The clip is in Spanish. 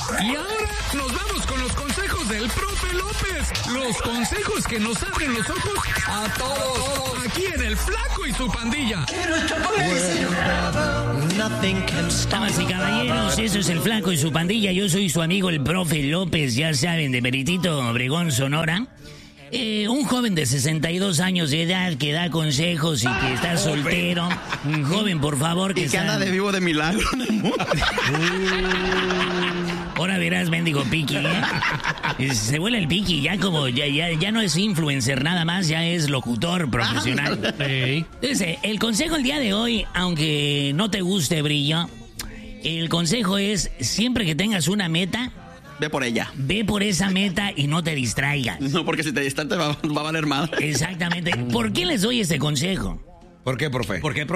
Y ahora nos vamos con los consejos del profe López. Los consejos que nos abren los ojos a todos. Aquí en El Flaco y su pandilla. Damas y caballeros, eso es El Flaco y su pandilla. Yo soy su amigo el profe López, ya saben, de Meritito, Obregón, Sonora. Un joven de 62 años de edad que da consejos y que está soltero. Un joven, por favor, que anda de vivo de milagro en el mundo. Ahora verás, mendigo Piqui, Se vuela el Piqui, ya como ya no es influencer nada más, ya es locutor profesional. Entonces, el consejo el día de hoy, aunque no te guste, Brillo, el consejo es, siempre que tengas una meta, ve por ella. Ve por esa meta y no te distraigas. No, porque si te distraes va a valer más. Exactamente. ¿Por qué les doy este consejo? ¿Por qué, profe? Porque